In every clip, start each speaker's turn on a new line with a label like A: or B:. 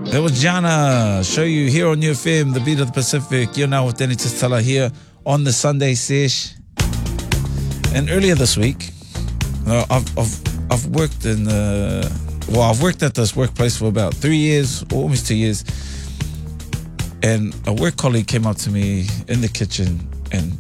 A: That was Jana. Show you here on UFM, the beat of the Pacific. You're now with Danny Tistella here on the Sunday Sesh. And earlier this week, I've worked in I've worked at this workplace for about 3 years, almost 2 years. And a work colleague came up to me in the kitchen, and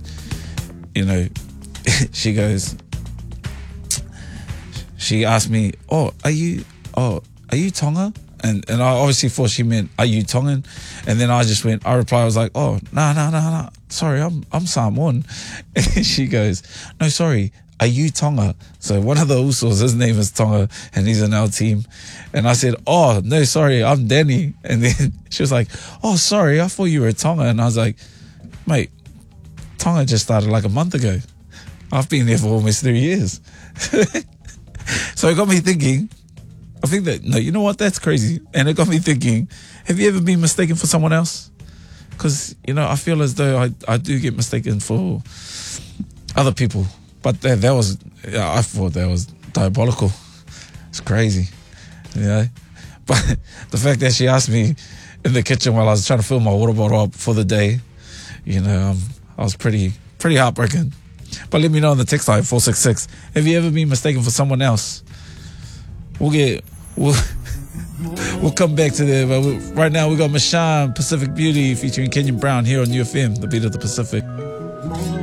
A: she asked me, are you Tonga? And I obviously thought she meant, are you Tongan? And then I replied, I was like, no, sorry, I'm Samoan. And she goes, no, sorry, are you Tonga? So one of the Usos, his name is Tonga, and he's in our team. And I said, oh, no, sorry, I'm Danny. And then she was like, oh, sorry, I thought you were Tonga. And I was like, mate, Tonga just started like a month ago. I've been there for almost 3 years. So it got me thinking, I think that, no, you know what? That's crazy. And it got me thinking, have you ever been mistaken for someone else? Because, I feel as though I do get mistaken for other people. But I thought that was diabolical. It's crazy. But the fact that she asked me in the kitchen while I was trying to fill my water bottle up for the day, I was pretty heartbroken. But let me know on the text line, 466. Have you ever been mistaken for someone else? We'll come back to that. But right now we got Mashan, Pacific Beauty featuring Kenyon Brown here on UFM, the beat of the Pacific.